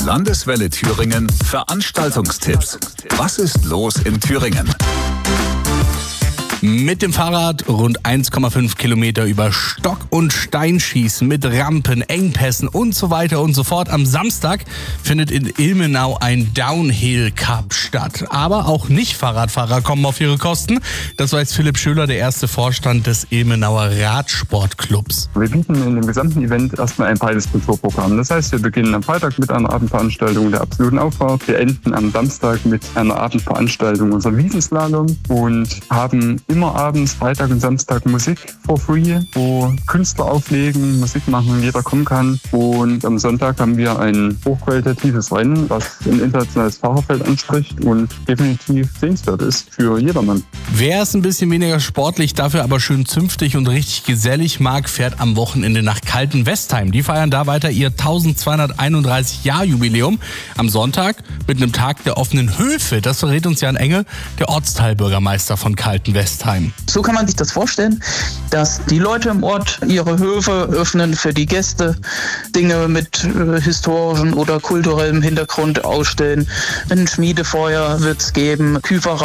Landeswelle Thüringen Veranstaltungstipps. Was ist los in Thüringen? Mit dem Fahrrad rund 1,5 Kilometer über Stock- und Steinschießen mit Rampen, Engpässen und so weiter und so fort. Am Samstag findet in Ilmenau ein Downhill Cup statt. Aber auch Nicht-Fahrradfahrer kommen auf ihre Kosten. Das weiß Philipp Schöler, der erste Vorstand des Ilmenauer Radsportclubs. Wir bieten in dem gesamten Event erstmal ein breites Kulturprogramm. Das heißt, wir beginnen am Freitag mit einer Abendveranstaltung der absoluten Auffahrt. Wir enden am Samstag mit einer Abendveranstaltung unserer Wiesenslalom und haben immer abends, Freitag und Samstag Musik for free, wo Künstler auflegen, Musik machen, jeder kommen kann. Und am Sonntag haben wir ein hochqualitatives Rennen, was ein internationales Fahrerfeld anspricht und definitiv sehenswert ist für jedermann. Wer es ein bisschen weniger sportlich, dafür aber schön zünftig und richtig gesellig mag, fährt am Wochenende nach Kaltenwestheim. Die feiern da weiter ihr 1231-Jahr-Jubiläum. Am Sonntag mit einem Tag der offenen Höfe. Das verrät uns Jan Engel, der Ortsteilbürgermeister von Kaltenwestheim. So kann man sich das vorstellen, dass die Leute im Ort ihre Höfe öffnen für die Gäste, Dinge mit historischem oder kulturellem Hintergrund ausstellen. Ein Schmiedefeuer wird es geben, Küferei.